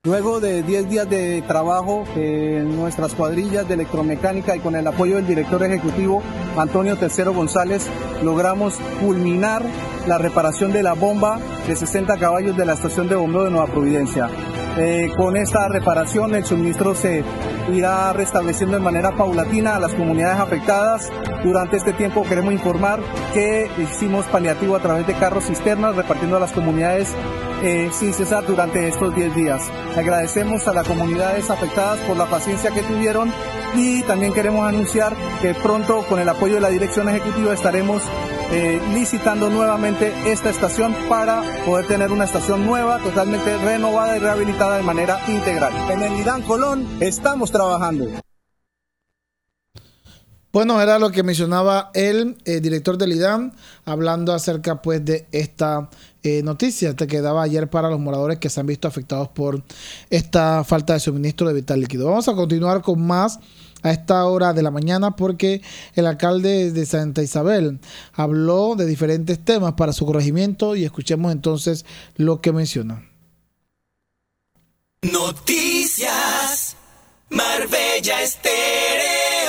Luego de 10 días de trabajo en nuestras cuadrillas de electromecánica y con el apoyo del director ejecutivo Antonio Tercero González, logramos culminar la reparación de la bomba de 60 caballos de la estación de bombeo de Nueva Providencia. Con esta reparación el suministro se irá restableciendo de manera paulatina a las comunidades afectadas. Durante este tiempo queremos informar que hicimos paliativo a través de carros cisternas repartiendo a las comunidades sin cesar durante estos 10 días. Agradecemos a las comunidades afectadas por la paciencia que tuvieron y también queremos anunciar que pronto con el apoyo de la dirección ejecutiva estaremos licitando nuevamente esta estación para poder tener una estación nueva, totalmente renovada y rehabilitada de manera integral. En el Lidam Colón estamos trabajando. Bueno, era lo que mencionaba el director del Lidam, hablando acerca pues de esta noticia que daba ayer para los moradores que se han visto afectados por esta falta de suministro de vital líquido. Vamos a continuar con más a esta hora de la mañana porque el alcalde de Santa Isabel habló de diferentes temas para su corregimiento y escuchemos entonces lo que menciona. Noticias Marbella Estéreo.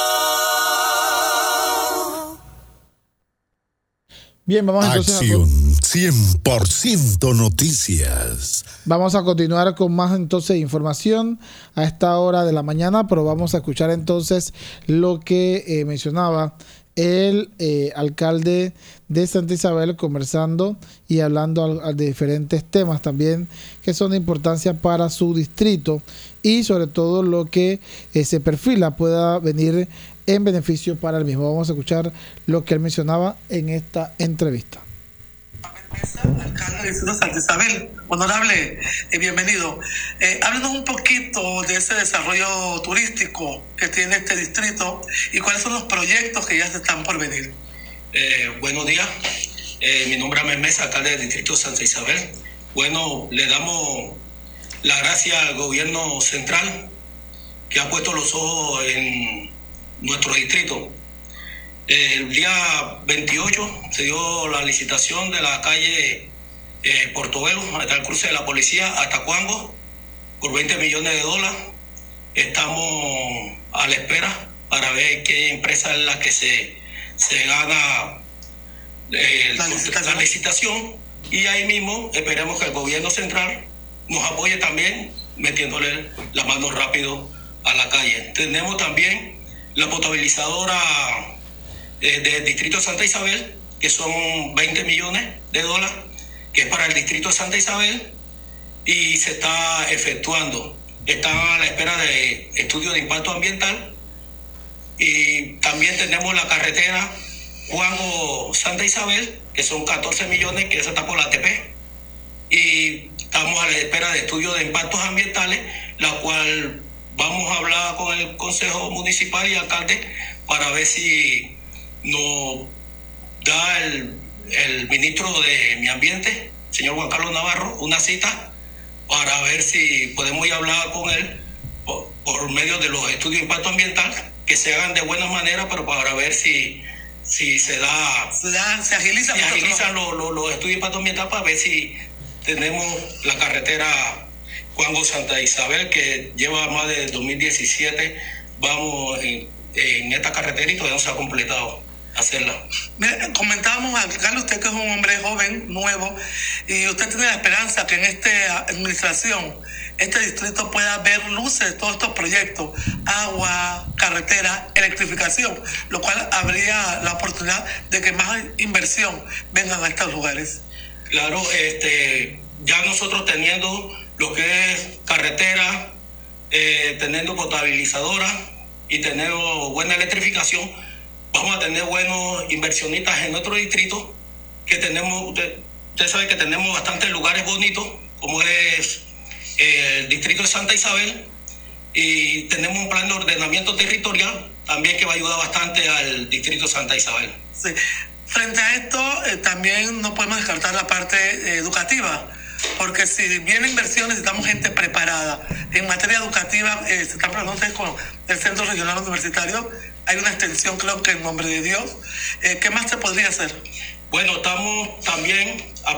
Bien, vamos entonces Acción 100% Noticias. Vamos a continuar con más entonces información a esta hora de la mañana, pero vamos a escuchar entonces lo que mencionaba el alcalde de Santa Isabel conversando y hablando de diferentes temas también que son de importancia para su distrito y sobre todo lo que se perfila pueda venir en beneficio para el mismo. Vamos a escuchar lo que él mencionaba en esta entrevista. Alcalde de Santa Isabel, honorable, bienvenido. Háblenos un poquito de ese desarrollo turístico que tiene este distrito y cuáles son los proyectos que ya están por venir. Buenos días, mi nombre es Ahmed Mesa, alcalde del distrito de Santa Isabel. Bueno, le damos la gracia al gobierno central que ha puesto los ojos en nuestro distrito. El día 28 se dio la licitación de la calle Portobelo, hasta el cruce de la policía, hasta Cuango, por $20 millones. Estamos a la espera para ver qué empresa es la que se gana la licitación. Y ahí mismo esperemos que el gobierno central nos apoye también, metiéndole la mano rápido a la calle. Tenemos también la potabilizadora del distrito de Santa Isabel, que son $20 millones, que es para el distrito de Santa Isabel y se está efectuando. Están a la espera de estudio de impacto ambiental. Y también tenemos la carretera Cuango-Santa Isabel, que son $14 millones, que esa está por la ATP. Y estamos a la espera de estudio de impactos ambientales, la cual vamos a hablar con el Consejo Municipal y alcalde para ver si nos da el ministro de Mi Ambiente, señor Juan Carlos Navarro, una cita para ver si podemos ir a hablar con él por medio de los estudios de impacto ambiental, que se hagan de buena manera, pero para ver si se agilizan los estudios de impacto ambiental, para ver si tenemos la carretera Cuango Santa Isabel, que lleva más de 2017, vamos en esta carretera y todavía no se ha completado hacerla. Mire, comentábamos, alcalde, usted que es un hombre joven, nuevo, y usted tiene la esperanza que en esta administración, este distrito pueda ver luces de todos estos proyectos, agua, carretera, electrificación, lo cual habría la oportunidad de que más inversión vengan a estos lugares. Claro, ya nosotros teniendo lo que es carretera, teniendo potabilizadora y teniendo buena electrificación, vamos a tener buenos inversionistas en nuestro distrito, que tenemos, usted sabe que tenemos bastantes lugares bonitos, como es el distrito de Santa Isabel, y tenemos un plan de ordenamiento territorial también que va a ayudar bastante al distrito de Santa Isabel. Sí. Frente a esto, también no podemos descartar la parte educativa, porque si viene inversión necesitamos gente preparada. En materia educativa, se están preguntando con el Centro Regional Universitario, hay una extensión, creo que en nombre de Dios. ¿Qué más se podría hacer? Bueno, estamos también